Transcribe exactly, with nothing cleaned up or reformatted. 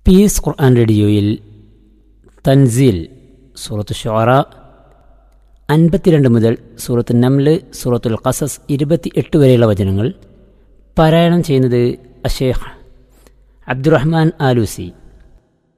Piece ഖുർആൻ റേഡിയോയിൽ തൻസീൽ സൂറത്ത് ഷുഅറ അൻപത്തിരണ്ട് മുതൽ സൂറത്ത് നംല് സൂറത്തുൽ ഖസസ് ഇരുപത്തി എട്ട് വരെയുള്ള വചനങ്ങൾ പാരായണം ചെയ്യുന്നത് അഷേഖ് അബ്ദുറഹ്മാൻ ആലൂസി.